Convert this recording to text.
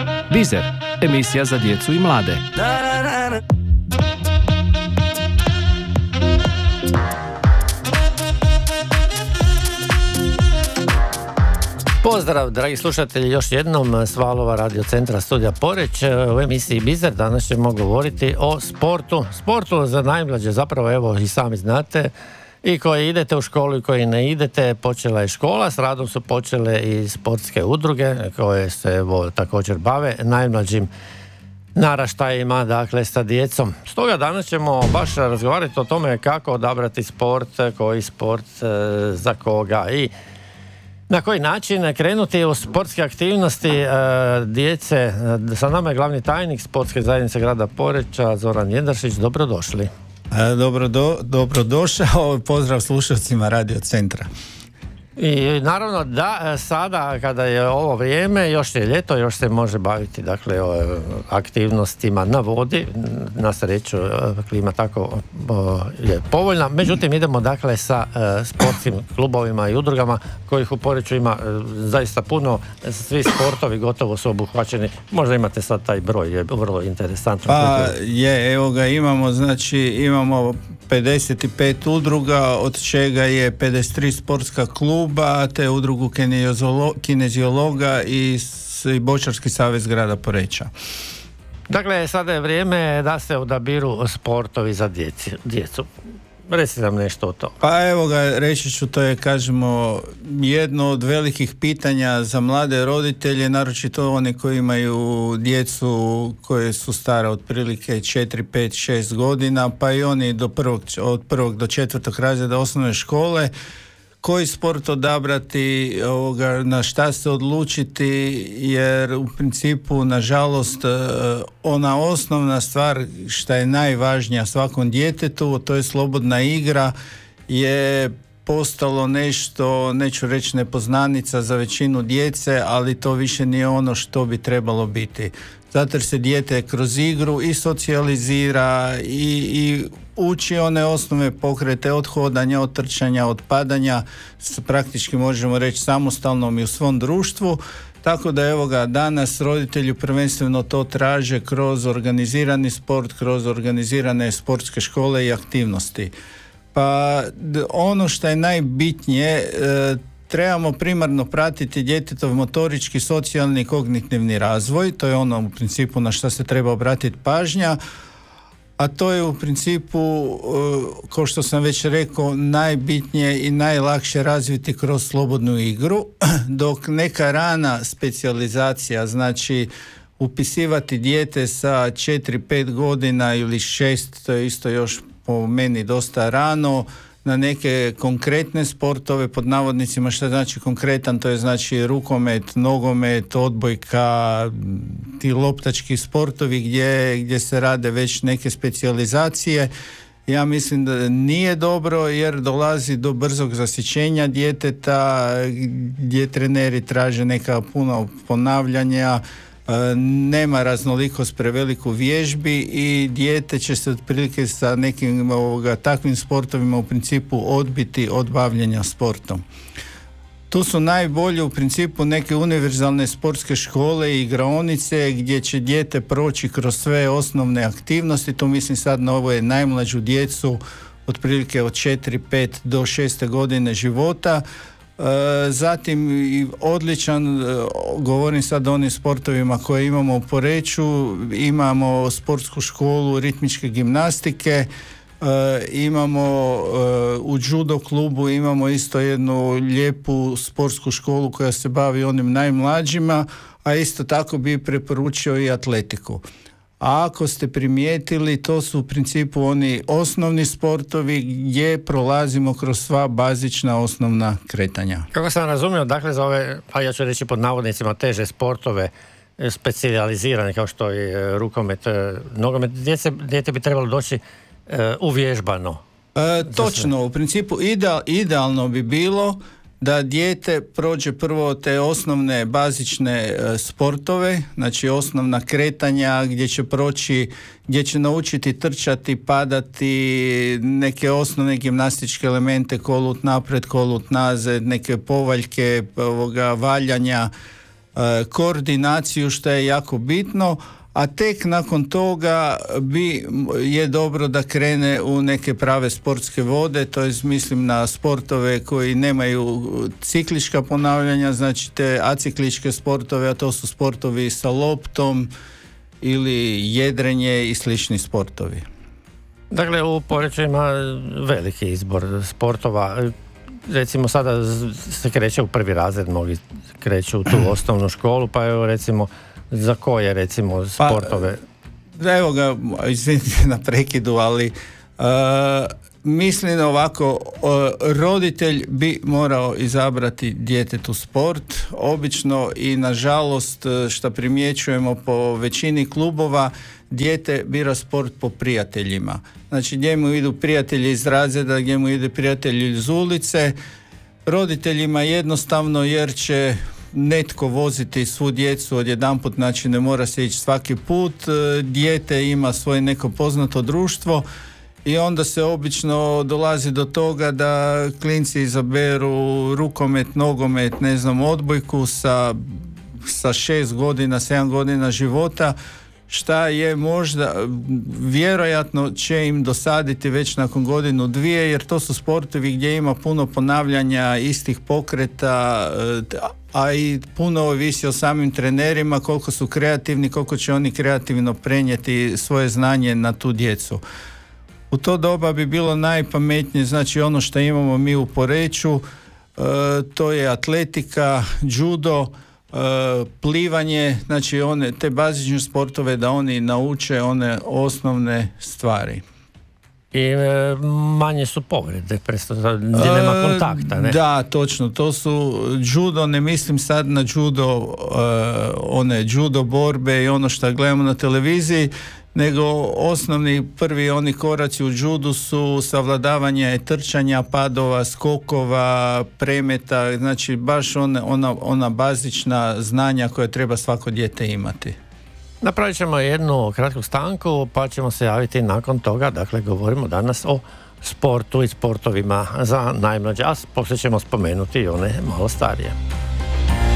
Bizer, emisija za djecu i mlade. Pozdrav, dragi slušatelji, još jednom s valova Radio Centra Studija Poreč. U emisiji Bizer danas ćemo govoriti o sportu za najmlađe, zapravo evo i sami znate, i koji idete u školu i koji ne idete. Počela je škola, s radom su počele i sportske udruge koje se evo također bave najmlađim naraštajima, dakle sa djecom. Stoga danas ćemo baš razgovarati o tome kako odabrati sport, koji sport za koga i na koji način krenuti u sportske aktivnosti djece. Sa nama je glavni tajnik Sportske zajednice grada Poreča, Zoran Jendrašić. Dobrodošli. Dobrodošao, pozdrav slušalcima Radio Centra. I naravno da sada kada je ovo vrijeme, još je ljeto, još se može baviti dakle aktivnostima na vodi. Na sreću klima tako je povoljna. Međutim idemo dakle sa sportskim klubovima i udrugama kojih u Poreču ima zaista puno. Svi sportovi gotovo su obuhvaćeni. Možda imate sad taj broj, je vrlo interesantno. Pa je, evo ga imamo, znači imamo 55 udruga, od čega je 53 sportska kluba, te udrugu kineziologa i Boćarski savez grada Poreča. Dakle, sada je vrijeme da se odabiru sportovi za djecu. Reci nam nešto o to. Pa evo ga, reći ću, to je, kažemo, jedno od velikih pitanja za mlade roditelje, naročito oni koji imaju djecu koje su stare otprilike 4, 5, 6 godina, pa i oni od 1. do 4. razreda osnovne škole. Koji sport odabrati, na šta se odlučiti, jer u principu, nažalost, ona osnovna stvar šta je najvažnija svakom djetetu, to je slobodna igra, je postalo nešto, neću reći nepoznanica za većinu djece, ali to više nije ono što bi trebalo biti. Zato jer se dijete kroz igru i socijalizira i uči one osnove pokrete od hodanja, od trčanja, od padanja, praktički možemo reći samostalnom i u svom društvu. Tako da evo ga, danas roditelji prvenstveno to traže kroz organizirani sport, kroz organizirane sportske škole i aktivnosti. Pa ono što je najbitnije, trebamo primarno pratiti djetetov motorički, socijalni i kognitivni razvoj, to je ono u principu na što se treba obratiti pažnja, a to je u principu, kao što sam već rekao, najbitnije i najlakše razviti kroz slobodnu igru, dok neka rana specijalizacija, znači upisivati dijete sa 4-5 godina ili 6, to je isto još po meni dosta rano, na neke konkretne sportove, pod navodnicima. Što znači konkretan, to je znači rukomet, nogomet, odbojka, ti loptački sportovi gdje se rade već neke specijalizacije. Ja mislim da nije dobro, jer dolazi do brzog zasićenja djeteta, gdje treneri traže neka puno ponavljanja, nema raznolikost preveliku vježbi i dijete će se otprilike sa nekim takvim sportovima u principu odbiti od bavljenja sportom. Tu su najbolje u principu neke univerzalne sportske škole i igraonice gdje će dijete proći kroz sve osnovne aktivnosti. Tu mislim sad na ovo je najmlađu djecu, otprilike od 4, 5 do 6 godine života. Zatim i odličan, govorim sad o onim sportovima koje imamo u Poreču, imamo sportsku školu ritmičke gimnastike, imamo u judo klubu imamo isto jednu lijepu sportsku školu koja se bavi onim najmlađima, a isto tako bi preporučio i atletiku. A ako ste primijetili, to su u principu oni osnovni sportovi gdje prolazimo kroz sva bazična osnovna kretanja. Kako sam razumio, dakle za ove, pa ja ću reći pod navodnicima, teže sportove, specijalizirane kao što je rukomet, nogomet, dijete bi trebalo doći uvježbano. Točno, u principu idealno bi bilo da dijete prođe prvo te osnovne bazične sportove, znači osnovna kretanja gdje će naučiti trčati, padati, neke osnovne gimnastičke elemente, kolut napred, kolut nazad, neke povaljke, valjanja. koordinaciju, što je jako bitno, a tek nakon toga je dobro da krene u neke prave sportske vode, to je mislim na sportove koji nemaju ciklička ponavljanja, znači te acikličke sportove, a to su sportovi sa loptom ili jedrenje i slični sportovi. Dakle, u Poreču ima veliki izbor sportova. Recimo sada se kreće u prvi razred, mnogi kreću u tu osnovnu školu, pa evo recimo za koje recimo sportove? Evo ga, izvinite na prekidu, ali mislim ovako, roditelj bi morao izabrati djetetu sport. Obično i nažalost što primjećujemo po većini klubova, dijete bira sport po prijateljima. Znači gdje mu idu prijatelji iz razreda, gdje mu ide prijatelji iz ulice. Roditeljima jednostavno jer će netko voziti svu djecu odjedanput, znači ne mora se ići svaki put, dijete ima svoje neko poznato društvo i onda se obično dolazi do toga da klinci izaberu rukomet, nogomet, ne znam, odbojku sa 6 godina, 7 godina života, šta je možda vjerojatno će im dosaditi već nakon godinu, dvije, jer to su sportovi gdje ima puno ponavljanja istih pokreta, a i puno ovisi o samim trenerima, koliko su kreativni, koliko će oni kreativno prenijeti svoje znanje na tu djecu. U to doba bi bilo najpametnije, znači ono što imamo mi u Poreču, to je atletika, judo, plivanje, znači te bazične sportove da oni nauče one osnovne stvari. I manje su povrede, gdje nema kontakta, ne? Da, točno, to su judo, ne mislim sad na judo, one judo borbe i ono što gledamo na televiziji, nego osnovni prvi oni koraci u judu su savladavanje trčanja, padova, skokova, premeta, znači baš ona bazična znanja koja treba svako dijete imati. Napravit ćemo jednu kratku stanku pa ćemo se javiti nakon toga, dakle govorimo danas o sportu i sportovima za najmlađe, a poslije ćemo spomenuti i one malo starije.